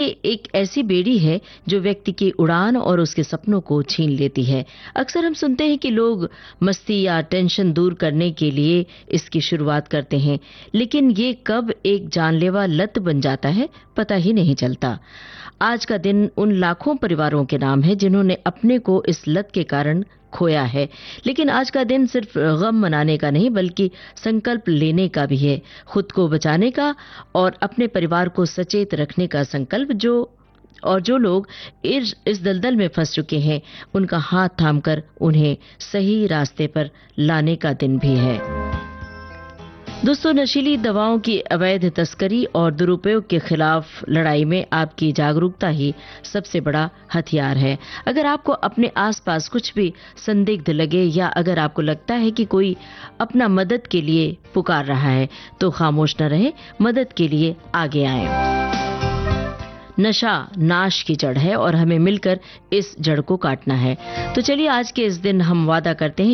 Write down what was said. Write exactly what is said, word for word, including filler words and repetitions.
एक ऐसी बेड़ी है जो व्यक्ति की उड़ान और उसके सपनों को छीन लेती है। अक्सर हम सुनते हैं कि लोग मस्ती या टेंशन दूर करने के लिए इसकी शुरुआत करते हैं, लेकिन ये कब एक जानलेवा लत बन जाता है, पता ही नहीं चलता। आज का दिन उन लाखों परिवारों के नाम है जिन्होंने अपने को इस लत के कारण खोया है। लेकिन आज का दिन सिर्फ गम मनाने का नहीं बल्कि संकल्प लेने का भी है, खुद को बचाने का और अपने परिवार को सचेत रखने का संकल्प। जो और जो लोग इस इस दलदल में फंस चुके हैं, उनका हाथ थामकर उन्हें सही रास्ते पर लाने का दिन भी है। दोस्तों, नशीली दवाओं की अवैध तस्करी और दुरुपयोग के खिलाफ लड़ाई में आपकी जागरूकता ही सबसे बड़ा हथियार है। अगर आपको अपने आसपास कुछ भी संदिग्ध लगे या अगर आपको लगता है कि कोई अपना मदद के लिए पुकार रहा है, तो खामोश न रहे, मदद के लिए आगे आएं। नशा नाश की जड़ है और हमें मिलकर इस जड़ को काटना है। तो चलिए आज के इस दिन हम वादा करते हैं